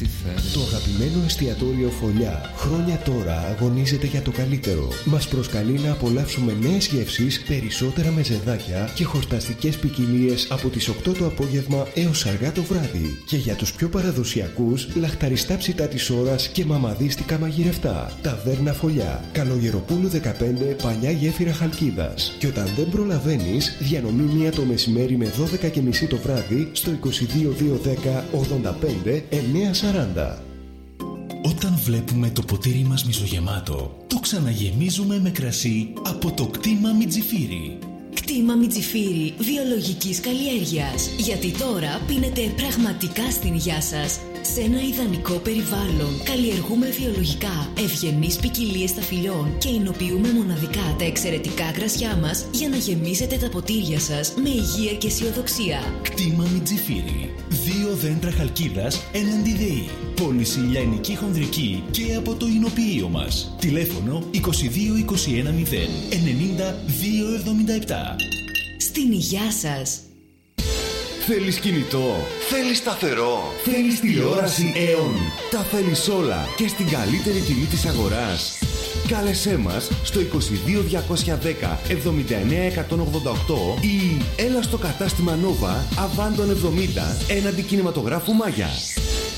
Τι θέλεις? Το αγαπημένο εστιατόριο Φωλιά χρόνια τώρα αγωνίζεται για το καλύτερο. Μας προσκαλεί να απολαύσουμε νέες γεύσεις, περισσότερα μεζεδάκια και χορταστικές ποικιλίες από τις 8 το απόγευμα έως αργά το βράδυ. Και για τους πιο παραδοσιακούς, λαχταριστά ψητά της ώρας και μαμαδίστικα μαγειρευτά. Ταβέρνα Φωλιά, Καλογεροπούλου 15, Παλιά Γέφυρα Χαλκίδας. Και όταν δεν προλαβαίνεις, διανομή μία το μεσημέρι με 12.30 το βράδυ στο 22210 85 940. Όταν βλέπουμε το ποτήρι μας μισογεμάτο, το ξαναγεμίζουμε με κρασί από το κτήμα Μιτζιφίρι. Κτήμα Μιτζιφίρι βιολογικής καλλιέργειας. Γιατί τώρα πίνετε πραγματικά στην υγειά σας. Σε ένα ιδανικό περιβάλλον καλλιεργούμε βιολογικά ευγενείς ποικιλίες ταφυλιών και εινοποιούμε μοναδικά τα εξαιρετικά κρασιά μας για να γεμίσετε τα ποτήρια σας με υγεία και αισιοδοξία. Κτήμα Μιτζιφίρι. 2 δέντρα Χαλκίδας έναντι ΔΕΗ. Πώληση λιανική χονδρική και από το εινοποιείο μας. Τηλέφωνο 22 21 0 90 277. Στην υγειά σας. Θέλεις κινητό, θέλεις σταθερό, θέλεις τηλεόραση Aeon. Τα θέλεις όλα και στην καλύτερη τιμή της αγοράς. Κάλεσέ μας στο 22 210 79 188 ή έλα στο κατάστημα Nova Αβάντων 70 έναντι κινηματογράφου Μάγια.